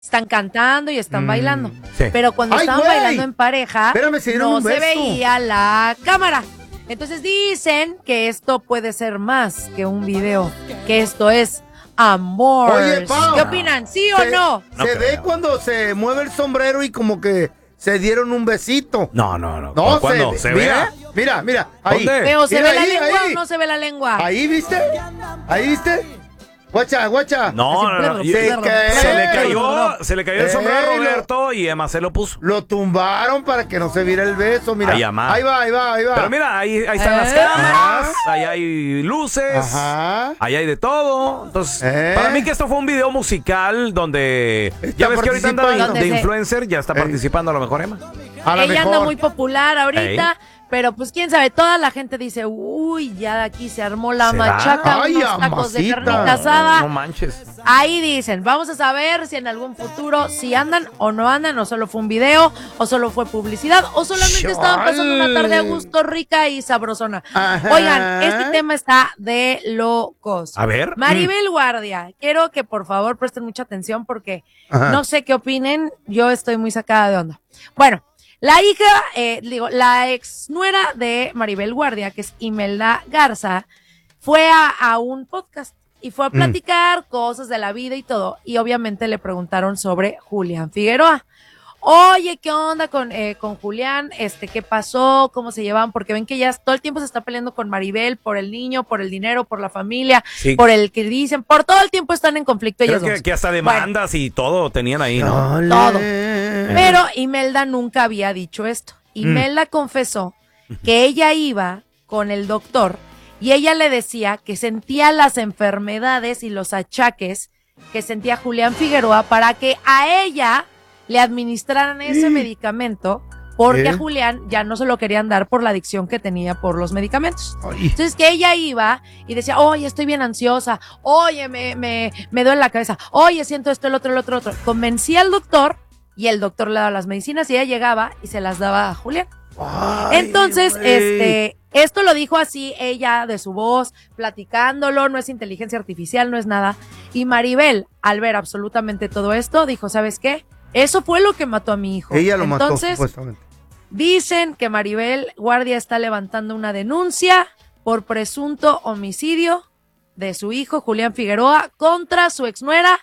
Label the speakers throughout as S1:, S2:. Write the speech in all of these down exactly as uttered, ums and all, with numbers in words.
S1: están cantando y están mm, bailando.
S2: Sí.
S1: Pero cuando
S3: Ay,
S1: estaban
S3: güey.
S1: bailando en pareja,
S3: Espérame, se dieron
S1: no
S3: un
S1: se
S3: beso.
S1: veía la cámara. Entonces dicen que esto puede ser más que un video, que esto es amor.
S3: Oye, Pau,
S1: ¿qué opinan? ¿Sí o
S3: se,
S1: no?
S2: No
S3: Se
S2: creo.
S3: ve cuando se mueve el sombrero y como que se dieron un besito.
S2: No, no, no.
S3: No,
S2: ¿Cuándo?
S3: se,
S2: ¿Se
S3: mira,
S2: ve?
S3: mira, mira, ahí.
S2: ¿Dónde?
S1: Pero, ¿se
S3: Mira
S1: ve la
S3: ahí,
S1: lengua
S3: ahí.
S1: o no se ve la lengua?
S3: Ahí, ¿viste? Ahí, ¿viste? Guacha, guacha.
S2: No, no, no.
S3: Se
S2: Se,
S3: cae.
S2: se le cayó, se le cayó el
S3: Ey,
S2: sombrero a
S3: lo-
S2: Roberto y Emma se lo puso.
S3: Lo tumbaron para que no se viera el beso, mira.
S2: Ay, amá.
S3: Ahí va, ahí va, ahí va.
S2: Pero mira, ahí, ahí están
S1: ¿Eh?
S2: las cámaras, ahí hay luces,
S3: Ajá.
S2: ahí hay de todo. Entonces,
S3: ¿Eh?
S2: para mí que esto fue un video musical donde
S3: Está
S2: ya ves que ahorita anda
S3: participando.
S2: de, de
S1: Donde se-
S2: influencer, ya está
S3: Ey.
S2: participando a lo mejor Emma.
S3: A lo
S1: Ella
S3: mejor.
S1: anda muy popular ahorita, pero pues quién sabe, toda la gente dice, uy, ya de aquí se armó la
S2: ¿Será?
S1: machaca,
S3: Ay,
S1: unos tacos de
S3: amasita.
S1: carnita asada.
S2: No manches.
S1: Ahí dicen, vamos a saber si en algún futuro si andan o no andan, o solo fue un video, o solo fue publicidad, o solamente
S3: Chale.
S1: estaban pasando una tarde a gusto, rica y sabrosona.
S3: Ajá.
S1: Oigan, este tema está de locos.
S2: A ver.
S1: Maribel Guardia, quiero que por favor presten mucha atención porque
S3: Ajá.
S1: no sé qué opinen, yo estoy muy sacada de onda. Bueno, la hija, eh, digo, la ex nuera de Maribel Guardia, que es Imelda Garza, fue a, a un podcast y fue a platicar cosas de la vida y todo. Y obviamente le preguntaron sobre Julián Figueroa. Oye, ¿qué onda con, eh, con Julián? Este, ¿qué pasó? ¿Cómo se llevan? Porque ven que ya todo el tiempo se está peleando con Maribel por el niño, por el dinero, por la familia,
S2: Sí.
S1: por el que dicen, por todo el tiempo están en conflicto
S2: Creo
S1: ellos
S2: que,
S1: dos.
S2: que hasta demandas y todo tenían ahí, ¿no?
S3: Ole.
S1: Todo. Pero Imelda nunca había dicho esto. Imelda confesó que ella iba con el doctor y ella le decía que sentía las enfermedades y los achaques que sentía Julián Figueroa para que a ella le administraran ese medicamento porque
S3: ¿Qué?
S1: a Julián ya no se lo querían dar por la adicción que tenía por los medicamentos.
S3: Ay.
S1: Entonces que ella iba y decía, oye, estoy bien ansiosa, oye, me, me, me duele la cabeza, oye, siento esto, el otro, el otro, el otro. Convencía al doctor y el doctor le daba las medicinas y ella llegaba y se las daba a Julián.
S3: Ay,
S1: Entonces,
S3: güey.
S1: este, esto lo dijo así ella de su voz, platicándolo, no es inteligencia artificial, no es nada. Y Maribel, al ver absolutamente todo esto, dijo, ¿sabes qué? Eso fue lo que mató a mi hijo.
S3: Ella lo mató,
S1: Entonces,
S3: supuestamente.
S1: dicen que Maribel Guardia está levantando una denuncia por presunto homicidio de su hijo Julián Figueroa contra su exnuera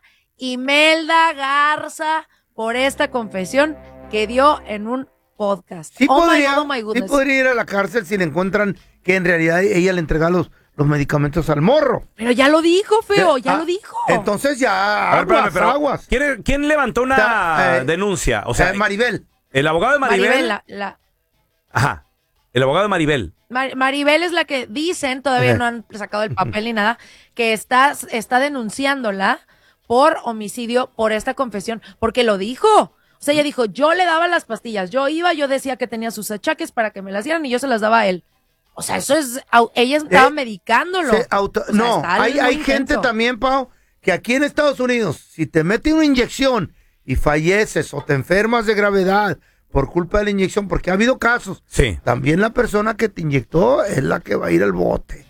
S1: Imelda Garza por esta confesión que dio en un podcast.
S3: Sí,
S1: oh
S3: podría,
S1: my God, oh my
S3: sí
S1: goodness.
S3: podría ir a la cárcel si le encuentran que en realidad ella le entrega los, los medicamentos al morro.
S1: Pero ya lo dijo, feo, ya
S3: Ah,
S1: lo dijo.
S3: Entonces ya,
S2: A ver, espérame,
S3: aguas,
S2: pero
S3: aguas.
S2: ¿quién, quién levantó una
S3: Ta- eh,
S2: denuncia? O sea,
S3: Eh, Maribel.
S2: el abogado de Maribel.
S1: Maribel, la, la-
S2: Ajá. El abogado de Maribel.
S1: Mar- Maribel es la que dicen, todavía
S3: Ajá.
S1: no han sacado el papel ni nada, que está, está denunciándola por homicidio por esta confesión, porque lo dijo. O sea, ella dijo, yo le daba las pastillas, yo iba, yo decía que tenía sus achaques para que me las dieran y yo se las daba a él. O sea, eso es, au- ella estaba
S3: Eh,
S1: medicándolo.
S3: Se auto-
S1: O sea,
S3: no,
S1: está
S3: hay,
S1: muy
S3: hay
S1: intenso.
S3: gente también, Pau, que aquí en Estados Unidos, si te meten una inyección y falleces o te enfermas de gravedad por culpa de la inyección, porque ha habido casos,
S2: Sí.
S3: también la persona que te inyectó es la que va a ir al bote.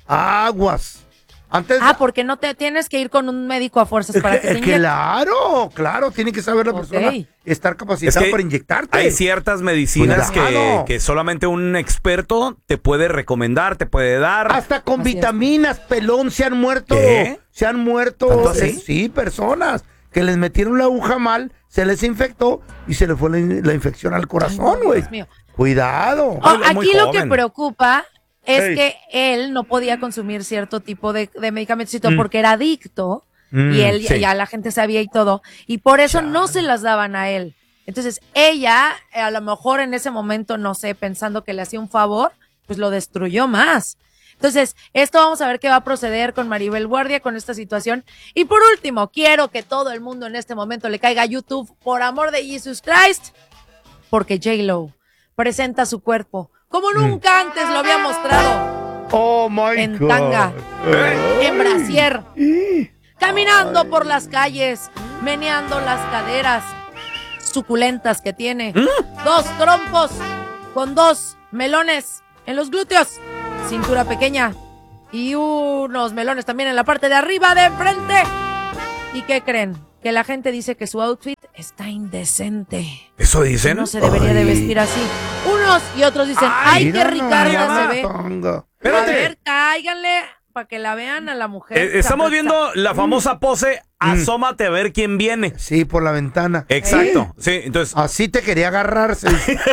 S3: Aguas. Antes,
S1: Ah, porque no te tienes que ir con un médico a fuerzas
S3: es
S1: para
S3: que-
S1: que te
S3: es
S1: inyecten.
S3: claro, claro, tiene que saber la
S1: Ok.
S3: persona estar capacitada
S2: Es que
S3: para inyectarte.
S2: Hay ciertas medicinas que,
S3: Cuidado.
S2: que solamente un experto te puede recomendar, te puede dar.
S3: Hasta con
S1: Así es.
S3: vitaminas, pelón, se han muerto.
S2: ¿Qué?
S3: Se han muerto.
S2: ¿Tanto
S3: eh,
S2: así?
S3: sí, personas que les metieron la aguja mal, se les infectó y se les fue la, la infección al corazón, güey.
S1: Dios mío.
S3: Cuidado.
S1: Oh,
S2: Muy- muy
S1: aquí lo que
S2: joven.
S1: preocupa es
S3: Ey.
S1: que él no podía consumir cierto tipo de, de medicamentos y todo
S3: Mm.
S1: porque era adicto
S3: Mm,
S1: y él
S2: sí.
S1: ya la gente sabía y todo y por eso no se las daban a él. Entonces ella, eh, a lo mejor en ese momento, no sé, pensando que le hacía un favor, pues lo destruyó más. Entonces, esto vamos a ver qué va a proceder con Maribel Guardia con esta situación. Y por último, quiero que todo el mundo en este momento le caiga a YouTube, por amor de Jesus Christ, porque J-Lo presenta su cuerpo como nunca antes lo había mostrado,
S3: Oh my
S1: en
S3: God.
S1: tanga,
S3: Ay.
S1: en brasier,
S3: Y-
S1: caminando por las calles, meneando las caderas suculentas que tiene, dos trompos con dos melones en los glúteos, cintura pequeña y unos melones también en la parte de arriba de enfrente. ¿Y qué creen? que la gente dice que su outfit está indecente.
S2: ¿Eso
S1: Que
S2: dicen?
S1: no se debería de
S3: Ay.
S1: vestir así. Unos y otros dicen, ay,
S3: Mira
S1: qué Ricarda
S3: nomás,
S1: se ve.
S3: tonga.
S1: A
S2: Espérate.
S1: ver, cáiganle para que la vean a la mujer.
S2: Eh, estamos viendo la famosa pose, asómate a ver quién viene.
S3: Sí, por la ventana.
S2: Exacto. Sí, entonces,
S3: Así te quería agarrarse.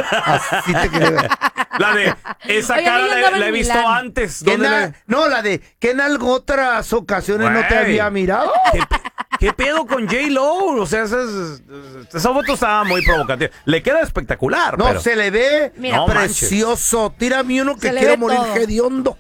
S3: Así te quería agarrar.
S2: la de esa
S1: Oigan,
S2: cara
S1: ella
S2: la,
S1: andaba
S2: la he
S1: en
S2: visto
S1: Milán.
S2: antes.
S3: ¿Qué
S2: ¿Dónde
S3: na-
S2: la-
S3: No, la de que en algo otras ocasiones no te
S2: Güey.
S3: había mirado.
S2: ¿Qué, pe- qué pedo con J-Lo? O sea, esa, es- esa foto estaba muy provocativa. Le queda espectacular,
S3: No,
S2: pero...
S3: se le ve
S1: Mira,
S2: No
S3: precioso. Tírame uno que
S1: Se le
S3: quiero
S1: ve
S3: morir
S1: todo.
S3: hediondo.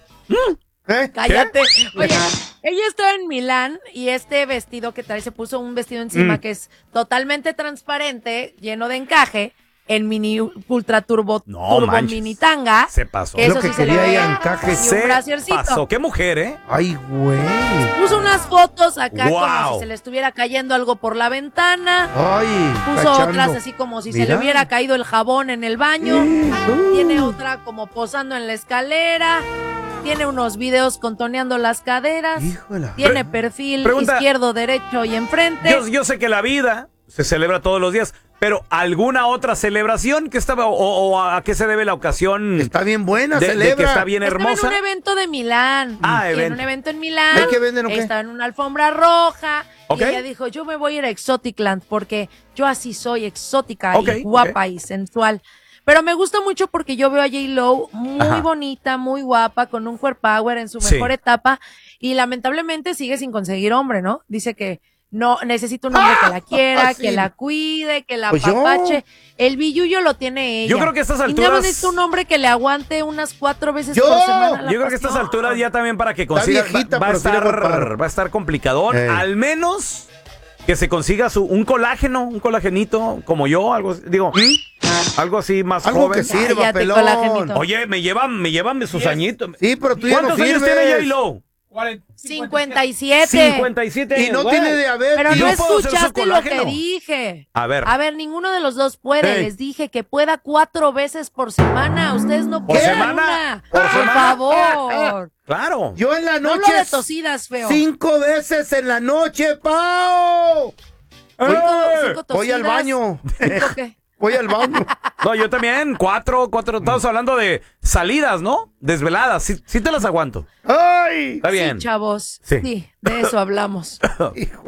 S3: ¿Eh?
S1: Cállate. Oye, ella está en Milán y este vestido que trae, se puso un vestido encima
S3: Mm.
S1: que es totalmente transparente, lleno de encaje, en mini ultra turbo,
S2: No
S1: turbo
S2: manches.
S1: mini tanga.
S2: Se pasó.
S1: Que
S3: Es
S1: eso
S3: lo que
S1: sí se le
S3: quería
S1: ve.
S3: ella, encaje.
S1: Y un
S2: Se
S1: brasiercito.
S2: pasó. Qué mujer, ¿eh?
S3: Ay, güey.
S1: Puso unas fotos acá como
S2: Wow.
S1: si se le estuviera cayendo algo por la ventana.
S3: Ay.
S1: Puso
S3: cachando.
S1: otras así como si se
S3: Mira.
S1: le hubiera caído el jabón en el baño.
S3: Uh.
S1: Tiene otra como posando en la escalera. Tiene unos videos contoneando las caderas.
S3: Híjole.
S1: Tiene perfil
S2: pregunta-
S1: izquierdo, derecho y enfrente.
S2: Yo, yo sé que la vida se celebra todos los días, pero ¿alguna otra celebración que estaba o, o a qué se debe la ocasión
S3: Está bien buena,
S2: de, de
S3: celebra.
S2: que está bien
S1: Estaba
S2: hermosa?
S1: en un evento de Milán.
S2: Ah,
S1: Y en
S2: evento.
S1: un evento en Milán.
S3: ¿Hay que vender o qué?
S1: Estaba en una alfombra roja.
S2: Ok.
S1: Y ella dijo, yo me voy a ir a Exoticland porque yo así soy exótica
S2: Ok,
S1: y guapa
S2: ok.
S1: y sensual. Pero me gusta mucho porque yo veo a J-Lo muy
S2: Ajá.
S1: bonita, muy guapa, con un core power en su
S2: Sí.
S1: mejor etapa. Y lamentablemente sigue sin conseguir hombre, ¿no? Dice que no necesita un hombre que la quiera,
S3: sí.
S1: que la cuide, que la
S3: Pues yo.
S1: apapache. El billullo lo tiene ella.
S2: Yo creo que a estas
S1: Y
S2: alturas-
S1: no necesita un hombre que le aguante unas cuatro veces
S3: Yo.
S1: por semana. la
S2: Yo creo que a estas
S1: pasión.
S2: alturas ya también para que consiga
S3: viejita,
S2: va, va a
S3: pero sí le
S2: estar
S3: reparo.
S2: va a estar complicadón,
S3: Ey.
S2: al menos que se consiga su un colágeno, un colagenito como yo, algo así, digo, algo así más
S3: Algo
S2: joven.
S3: que sirva,
S1: Cállate,
S3: pelón.
S1: colágenito.
S2: Oye, me llevan me llevan sus añitos.
S3: Sí, pero tú ya no
S2: ¿Cuántos años tiene
S3: sirves.
S2: J-Lo?
S1: cincuenta y siete.
S2: cincuenta y siete
S3: Y no
S2: güey.
S3: tiene diabetes.
S1: Pero
S2: Yo
S1: no
S2: puedo hacer su
S1: escuchaste lo que
S2: colágeno.
S1: dije.
S2: A ver.
S1: A ver, ninguno de los dos puede.
S2: Ey.
S1: Les dije que pueda cuatro veces por semana. Ustedes no
S2: ¿Por
S1: pueden
S2: semana?
S1: una.
S2: ¿Por
S1: Por,
S2: semana?
S1: favor.
S2: Claro.
S3: Yo en la
S1: No
S3: noche.
S1: lo de tosidas, feo.
S3: Cinco veces en la noche, Pau.
S1: Cinco-
S2: ¡Eh!
S1: cinco
S3: Voy al
S1: tosidas.
S3: baño.
S1: ¿Cinco qué?
S3: Voy al baño.
S2: No, yo también, cuatro, cuatro, estamos hablando de salidas, ¿no? Desveladas, sí, sí te las aguanto.
S3: ¡Ay!
S2: Está bien.
S1: Sí, chavos.
S2: Sí.
S1: Sí. de eso hablamos.
S3: Hijo.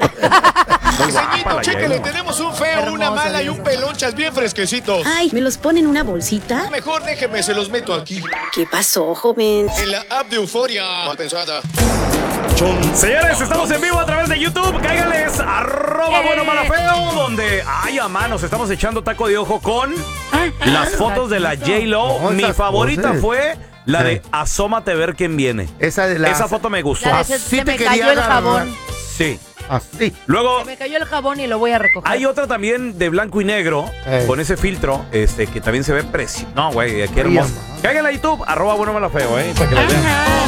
S2: Muy guapa
S4: Ceñito,
S2: la
S4: chéquele,
S2: J-Lo.
S4: tenemos un feo, una
S1: Hermosa,
S4: mala y
S1: Dios.
S4: un pelonchas bien fresquecitos.
S5: Ay, ¿me los pone en una bolsita?
S4: Mejor déjeme, se los meto aquí.
S5: ¿Qué pasó, joven?
S4: En la app de Euforia. Mal pensada.
S2: Señores, estamos en vivo a través de YouTube. Cáiganles, arroba
S1: Eh.
S2: bueno mala feo, donde, ay, a manos, estamos echando taco de ojo con las fotos de la J-Lo.
S3: No,
S2: Mi
S3: esas
S2: favorita
S3: poses.
S2: fue la
S3: Sí.
S2: de asómate a ver quién viene.
S3: Esa de la.
S2: Esa foto me gustó.
S1: La de se,
S3: Así
S1: se
S3: te
S1: me
S3: quería
S1: cayó el
S3: agarrar.
S1: jabón.
S2: Sí.
S3: Así.
S2: Luego,
S1: Se me cayó el jabón y lo voy a recoger.
S2: hay otra también de blanco y negro,
S3: Ey.
S2: con ese filtro, este, que también se ve precioso. No, güey, qué hermoso.
S3: mamá.
S2: Cáiganle a YouTube, arroba bueno mala feo, eh, para que lo vean.